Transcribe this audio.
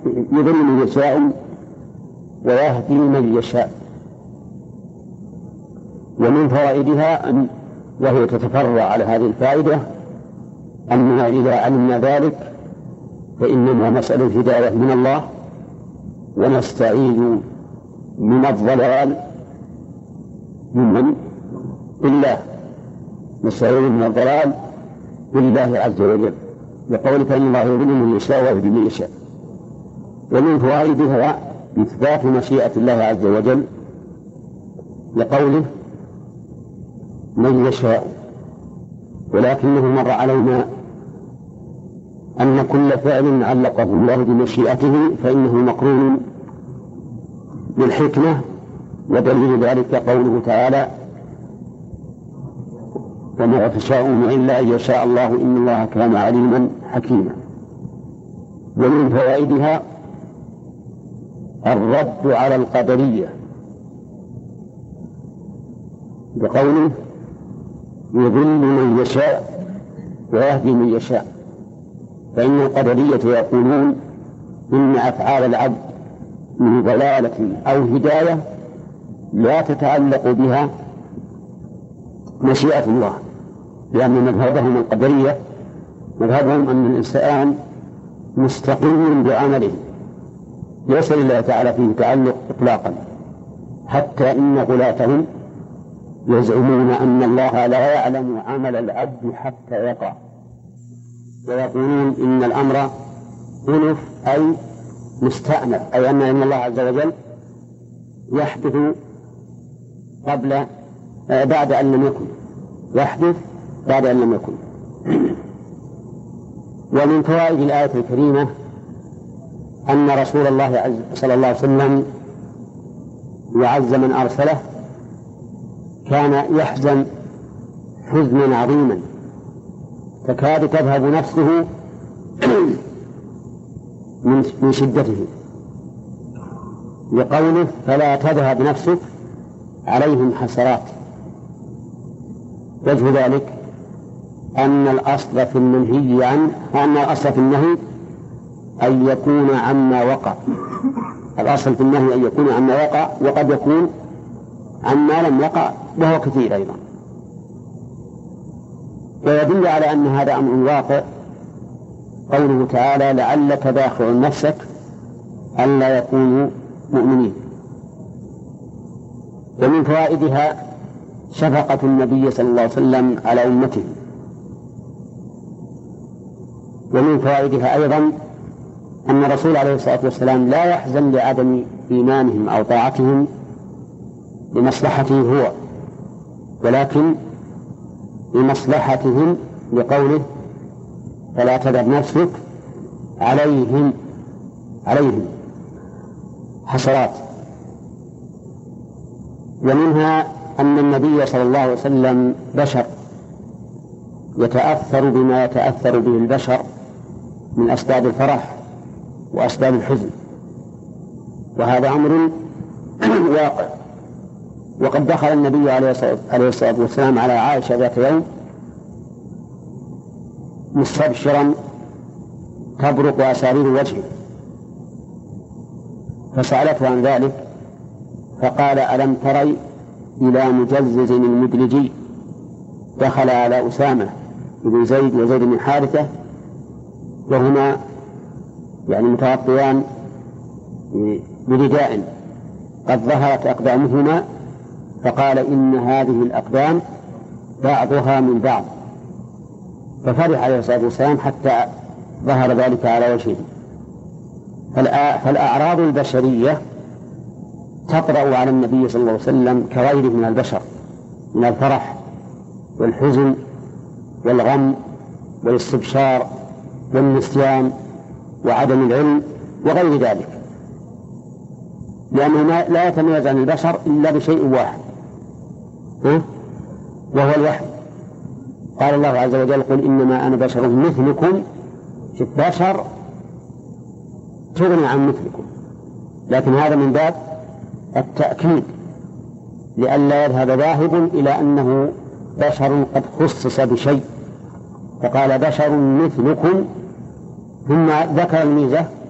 يضل من يشاء ويهدي من يشاء. ومن فوائدها وهي تتفرع على هذه الفائدة أننا إذا علمنا ذلك فإنما مسألة الهداية من الله، ونستعيذ من الضلال ممن بالله، نستعيذ من الضلال بالله عز وجل، لقوله فإن الله يضل من يشاء ويهدي من يشاء. ومن فوائدها إثبات مشيئة الله عز وجل لقوله من يشاء، ولكنه مر علينا أن كل فعل علقه الله بمشيئته فإنه مقرون بالحكمة، ودليل ذلك قوله تعالى وما تشاءون إلا أن يشاء الله إن الله كان عليما حكيما. ومن فوائدها الرد على القدرية بقوله يضل من يشاء ويهدي من يشاء، فإن القدرية يقولون إن أفعال العبد من ضلالة أو هداية لا تتعلق بها مشيئة الله، لأن مذهبهم القدرية مذهبهم أن الإنسان مستقيم بعمله ليس لله تعالى فيه تعلق إطلاقا، حتى إن غلاتهم يزعمون أن الله لا يعلم عمل العبد حتى يقع، ويقولون إن الأمر أنف أي مستأنف، أي أن الله عز وجل يحدث بعد أن لم يكن، يحدث بعد أن لم يكن. ومن فوائد الآية الكريمة أن رسول الله صلى الله عليه وسلم وعز من أرسله كان يحزن حزنا عظيما تكاد تذهب نفسه من شدته، لقوله فلا تذهب نفسك عليهم حسرات. وجه ذلك أن الأصل في المنهي عنه أن الأصل في النهي أن يكون عما وقع، الأصل في النهي أن يكون عما وقع، وقد يكون عما لم يقع وهو كثير أيضا. ويدل على أن هذا أمر واقع قوله تعالى لعلك باخع نفسك ألا يكونوا مؤمنين. ومن فوائدها شفقة النبي صلى الله عليه وسلم على أمته. ومن فوائدها أيضا أن الرسول عليه الصلاة والسلام لا يحزن لعدم إيمانهم أو طاعتهم لمصلحته هو، ولكن لمصلحتهم، لقوله فلا تذهب نفسك عليهم حسرات. ومنها أن النبي صلى الله عليه وسلم بشر يتأثر بما يتأثر به البشر من أسباب الفرح وأسباب الحزن، وهذا أمر واقع. وقد دخل النبي عليه الصلاة والسلام على عائشة ذات يوم مستبشرا تبرق أسارير وجهه، فسألته عن ذلك فقال ألم تري إلى مجزز المدلجي دخل على أسامة بن زيد وزيد بن حارثة وهما متغطيان برداء قد ظهرت أقدامهما، فقال إن هذه الأقدام بعضها من بعض، ففرح عليه الصلاة والسلام حتى ظهر ذلك على وجهه. فالأعراض البشرية تطرأ على النبي صلى الله عليه وسلم كغيره من البشر من الفرح والحزن والغم والاستبشار والنسيان وعدم العلم وغير ذلك، لأنه لا يتميز عن البشر إلا بشيء واحد وهو الوحي. قال الله عز وجل قل إنما أنا بشر مثلكم، بشر تغني عن مثلكم، لكن هذا من باب التأكيد لئلا يذهب ذاهب إلى أنه بشر قد خصص بشيء، فقال بشر مثلكم ثم ذكر الميزة